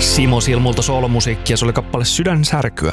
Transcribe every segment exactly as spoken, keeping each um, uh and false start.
Simo Silmulta soolomusiikkia, se oli kappale Sydän särkyä.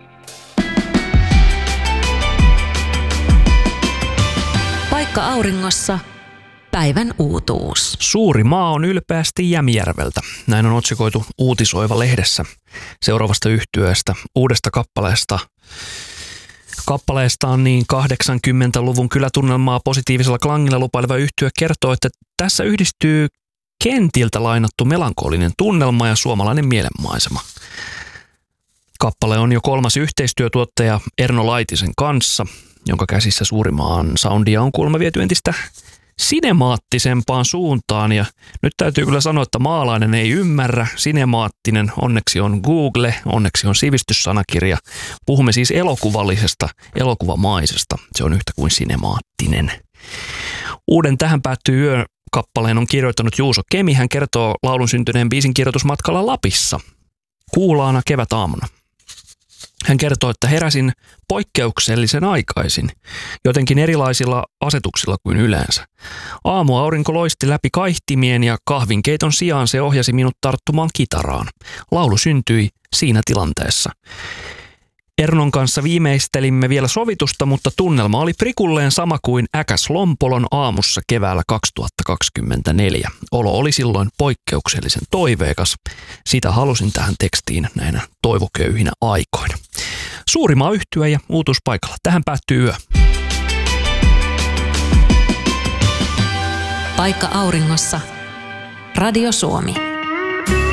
Paikka auringossa. Päivän uutuus. Suuri maa on ylpeästi Jämijärveltä. Näin on otsikoitu Uutisoiva-lehdessä seuraavasta yhtyeestä, uudesta kappaleesta. Kappaleesta on niin kahdeksankymmentäluvun kylätunnelmaa positiivisella klangilla lupaileva yhtye kertoo, että tässä yhdistyy kentiltä lainattu melankolinen tunnelma ja suomalainen mielenmaisema. Kappale on jo kolmas yhteistyötuottaja Erno Laitisen kanssa, jonka käsissä Suurimaan soundia on kuulemma viety entistä sinemaattisempaan suuntaan. Ja nyt täytyy kyllä sanoa, että maalainen ei ymmärrä. Sinemaattinen onneksi on Google, onneksi on sivistyssanakirja. Puhumme siis elokuvallisesta, elokuvamaisesta. Se on yhtä kuin sinemaattinen. Uuden Tähän päättyy yö -kappaleen on kirjoittanut Juuso Kemi. Hän kertoo laulun syntyneen biisin kirjoitusmatkalla Lapissa kuulaana kevätaamuna. Hän kertoo, että heräsin poikkeuksellisen aikaisin, jotenkin erilaisilla asetuksilla kuin yleensä. Aamuaurinko loisti läpi kaihtimien ja kahvinkeiton sijaan se ohjasi minut tarttumaan kitaraan. Laulu syntyi siinä tilanteessa. Ernon kanssa viimeistelimme vielä sovitusta, mutta tunnelma oli prikulleen sama kuin Äkäs Lompolon aamussa keväällä kaksituhattakaksikymmentäneljä. Olo oli silloin poikkeuksellisen toiveikas. Sitä halusin tähän tekstiin näinä toivoköyhinä aikoina. Suurimaa yhtye ja uutuuspaikalla. Tähän päättyy yö. Paikka auringossa. Radio Suomi.